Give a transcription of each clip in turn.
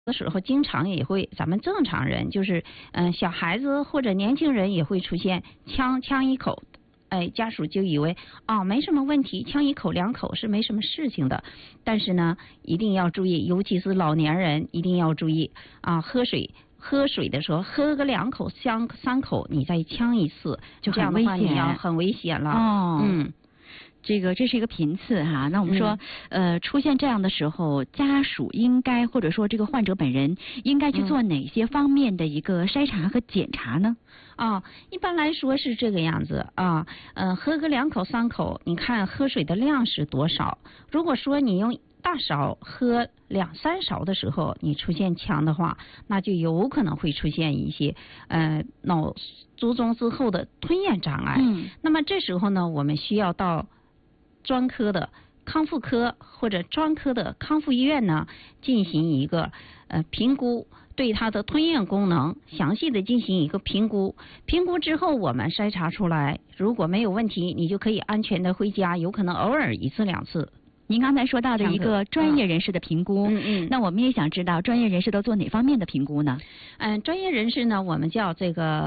的时候经常也会，咱们正常人就是小孩子或者年轻人也会出现呛一口。家属就以为没什么问题，呛一口两口是没什么事情的。但是呢，一定要注意，尤其是老年人一定要注意喝水的时候喝个2口3口，你再呛一次，就这样的话你要很危险了。 这是一个频次哈。那我们说，出现这样的时候，家属应该或者说这个患者本人应该去做哪些方面的一个筛查和检查呢？ 一般来说是这个样子喝个2口3口，你看喝水的量是多少？如果说你用大勺喝2、3勺的时候，你出现呛的话，那就有可能会出现一些脑卒中之后的吞咽障碍。那么这时候呢，我们需要到专科的康复科或者专科的康复医院呢，进行一个评估，对他的吞咽功能详细的进行一个评估。评估之后，我们筛查出来，如果没有问题，你就可以安全的回家，有可能偶尔1次2次。 您刚才说到的一个专业人士的评估，那我们也想知道专业人士都做哪方面的评估呢？ 专业人士呢，我们叫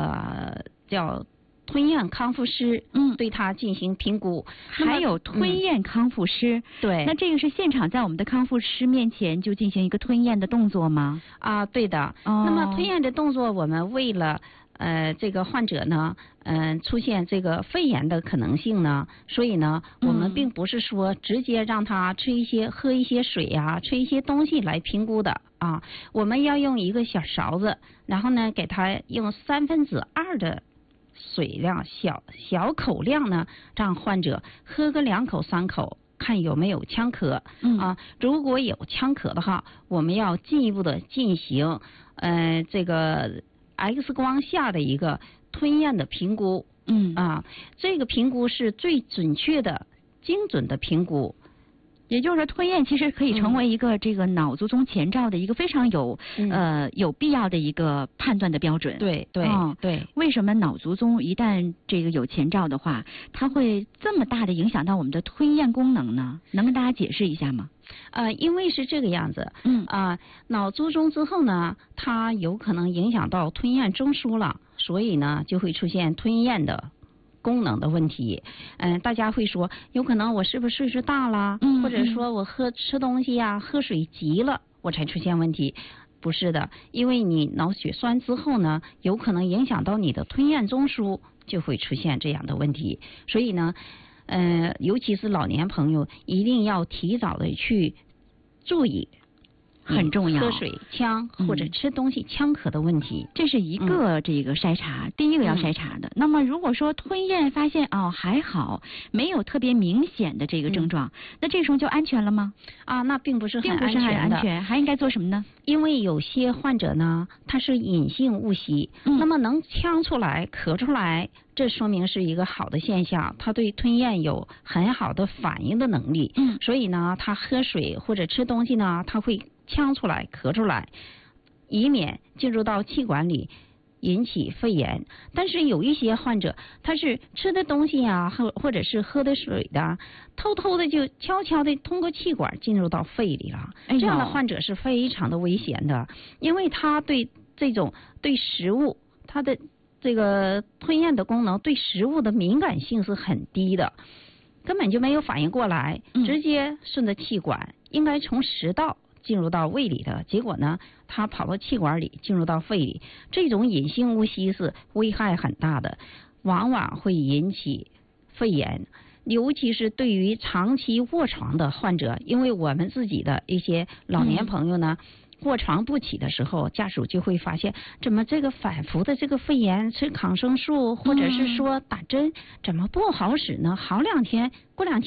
吞咽康复师，对他进行评估。 还有吞咽康复师， 对。 那这个是现场在我们的康复师面前就进行一个吞咽的动作吗？ 对的。那么吞咽的动作，我们为了这个患者呢，出现这个肺炎的可能性呢，所以呢，我们并不是说直接让他喝一些水吃一些东西来评估的我们要用一个小勺子，然后呢，给他用2/3的水量小口量呢，让患者喝个2口3口，看有没有呛咳如果有呛咳的话，我们要进一步的进行这个 X 光下的一个吞咽的评估。这个评估是最准确的、精准的评估。 也就是说，吞咽其实可以成为一个这个脑卒中前兆的一个非常有必要的一个判断的标准。 对。 为什么脑卒中一旦这个有前兆的话，它会这么大的影响到我们的吞咽功能呢？能跟大家解释一下吗？ 因为是这个样子。脑卒中之后呢，它有可能影响到吞咽中枢了，所以呢，就会出现吞咽的功能的问题。大家会说，有可能我是不是岁数大了，或者说我吃东西喝水急了，我才出现问题。不是的，因为你脑血栓之后呢，有可能影响到你的吞咽中枢，就会出现这样的问题。所以呢，尤其是老年朋友，一定要提早的去注意。 很重要， 喝水呛或者吃东西呛咳的问题， 这是一个这个筛查，第一个要筛查的。那么如果说吞咽发现还好，没有特别明显的这个症状，那这时候就安全了吗？ 那并不是很安全， 还应该做什么呢？ 因为有些患者呢，他是隐性误吸，那么能呛出来、咳出来，这说明是一个好的现象，他对吞咽有很好的反应的能力。所以呢，他喝水或者吃东西呢，他会呛出来、咳出来，以免进入到气管里引起肺炎。但是有一些患者，他是吃的东西或者是喝的水的，偷偷的就悄悄的通过气管进入到肺里了。这样的患者是非常的危险的，因为他对食物，他的这个吞咽的功能对食物的敏感性是很低的，根本就没有反应过来，直接顺着气管，应该从食道进入到胃里的，结果呢，它跑到气管里，进入到肺里。这种隐性误吸是危害很大的，往往会引起肺炎，尤其是对于长期卧床的患者，因为我们自己的一些老年朋友呢，卧床不起的时候，家属就会发现，怎么这个反复的这个肺炎，吃抗生素或者是说打针，怎么不好使呢？好2天，过2天